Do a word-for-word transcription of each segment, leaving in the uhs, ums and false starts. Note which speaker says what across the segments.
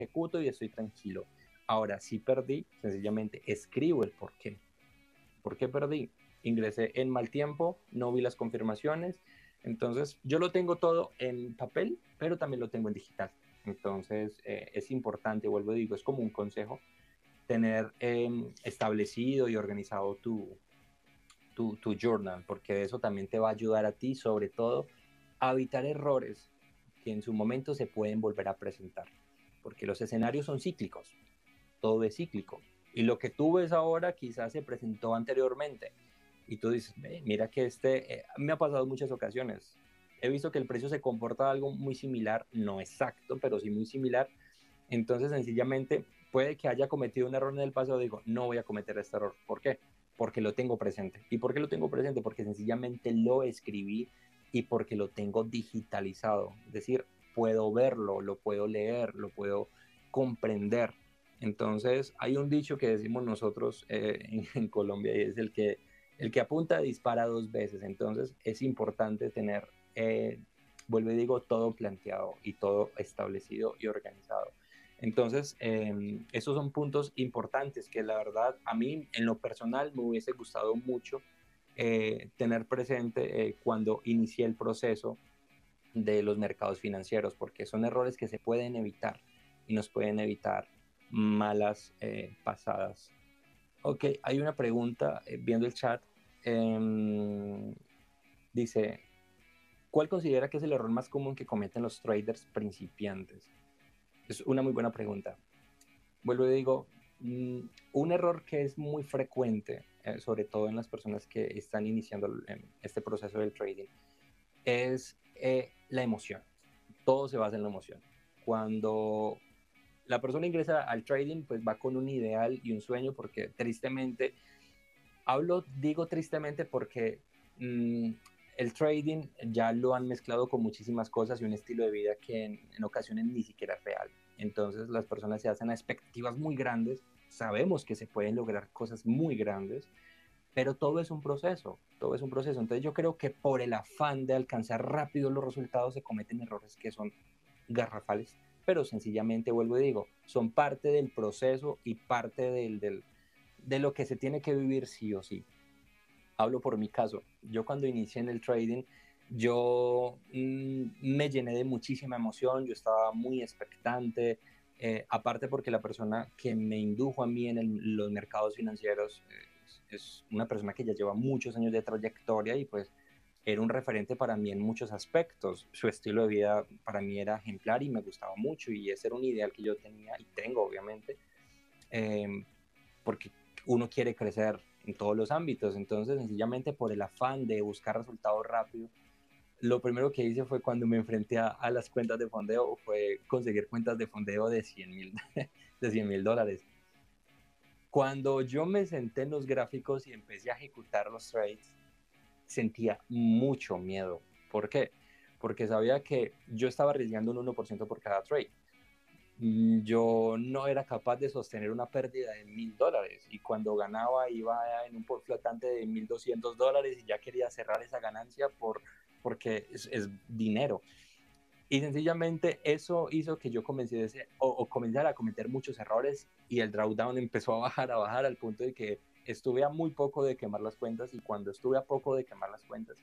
Speaker 1: ejecuto y estoy tranquilo. Ahora, si perdí, sencillamente escribo el por qué. ¿Por qué perdí? Ingresé en mal tiempo, no vi las confirmaciones. Entonces, yo lo tengo todo en papel, pero también lo tengo en digital. Entonces, eh, es importante, vuelvo a digo, es como un consejo, tener eh, establecido y organizado tu, tu, tu journal, porque eso también te va a ayudar a ti, sobre todo, a evitar errores que en su momento se pueden volver a presentar, porque los escenarios son cíclicos, todo es cíclico, y lo que tú ves ahora quizás se presentó anteriormente, y tú dices, mira que este, eh, me ha pasado en muchas ocasiones, he visto que el precio se comporta algo muy similar, no exacto, pero sí muy similar, entonces sencillamente puede que haya cometido un error en el pasado, digo, no voy a cometer este error, ¿por qué? Porque lo tengo presente. ¿Y por qué lo tengo presente? Porque sencillamente lo escribí y porque lo tengo digitalizado, es decir, puedo verlo, lo puedo leer, lo puedo comprender. Entonces, hay un dicho que decimos nosotros eh, en, en Colombia y es el que, el que apunta dispara dos veces. Entonces, es importante tener, eh, vuelvo y digo, todo planteado y todo establecido y organizado. Entonces, eh, esos son puntos importantes que la verdad a mí en lo personal me hubiese gustado mucho eh, tener presente eh, cuando inicié el proceso de los mercados financieros, porque son errores que se pueden evitar y nos pueden evitar malas eh, pasadas. Ok, hay una pregunta eh, viendo el chat. Eh, dice, ¿cuál considera que es el error más común que cometen los traders principiantes? Es una muy buena pregunta. Vuelvo y digo, mm, un error que es muy frecuente, eh, sobre todo en las personas que están iniciando este proceso del trading, es eh, la emoción. Todo se basa en la emoción. Cuando la persona ingresa al trading, pues va con un ideal y un sueño, porque tristemente, hablo, digo tristemente porque mmm, el trading ya lo han mezclado con muchísimas cosas y un estilo de vida que en, en ocasiones ni siquiera es real. Entonces las personas se hacen a expectativas muy grandes, sabemos que se pueden lograr cosas muy grandes, pero todo es un proceso, todo es un proceso. Entonces yo creo que por el afán de alcanzar rápido los resultados se cometen errores que son garrafales, pero sencillamente, vuelvo y digo, son parte del proceso y parte del, del, de lo que se tiene que vivir sí o sí. Hablo por mi caso. Yo cuando inicié en el trading, yo mmm, me llené de muchísima emoción, yo estaba muy expectante, eh, aparte porque la persona que me indujo a mí en el, los mercados financieros eh, es, es una persona que ya lleva muchos años de trayectoria y pues era un referente para mí en muchos aspectos. Su estilo de vida para mí era ejemplar y me gustaba mucho y ese era un ideal que yo tenía y tengo obviamente, eh, porque uno quiere crecer en todos los ámbitos. Entonces, sencillamente por el afán de buscar resultados rápidos, lo primero que hice fue cuando me enfrenté a, a las cuentas de fondeo, fue conseguir cuentas de fondeo de cien mil de cien mil dólares. Cuando yo me senté en los gráficos y empecé a ejecutar los trades, sentía mucho miedo. ¿Por qué? Porque sabía que yo estaba arriesgando un uno por ciento por cada trade. Yo no era capaz de sostener una pérdida de mil dólares y cuando ganaba iba en un flotante de mil doscientos dólares y ya quería cerrar esa ganancia por, porque es, es dinero. Y sencillamente eso hizo que yo comencé o, o comenzara a cometer muchos errores y el drawdown empezó a bajar, a bajar al punto de que estuve a muy poco de quemar las cuentas y cuando estuve a poco de quemar las cuentas,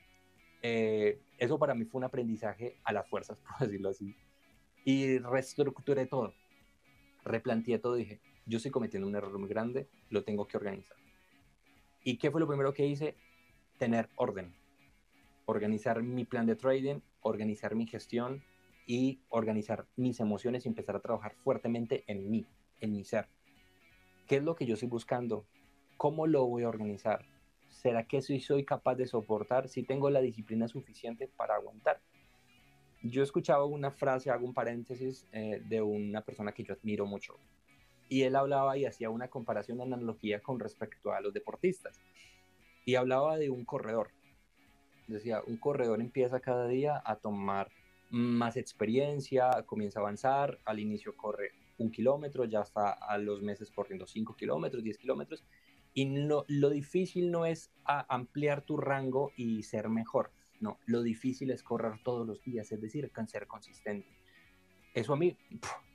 Speaker 1: eh, eso para mí fue un aprendizaje a las fuerzas, por decirlo así. Y reestructuré todo, replanteé todo, dije, yo estoy cometiendo un error muy grande, lo tengo que organizar. ¿Y qué fue lo primero que hice? Tener orden, organizar mi plan de trading, organizar mi gestión y organizar mis emociones y empezar a trabajar fuertemente en mí, en mi ser. ¿Qué es lo que yo estoy buscando? ¿Cómo lo voy a organizar? ¿Será que sí soy capaz de soportar? ¿Si tengo la disciplina suficiente para aguantar? Yo escuchaba una frase, hago un paréntesis, eh, de una persona que yo admiro mucho. Y él hablaba y hacía una comparación, una analogía con respecto a los deportistas. Y hablaba de un corredor. Decía, un corredor empieza cada día a tomar más experiencia, comienza a avanzar, al inicio corre un kilómetro, ya está a los meses corriendo cinco kilómetros, diez kilómetros, y no, lo difícil no es ampliar tu rango y ser mejor, no, lo difícil es correr todos los días, es decir, ser consistente. Eso a mí puf,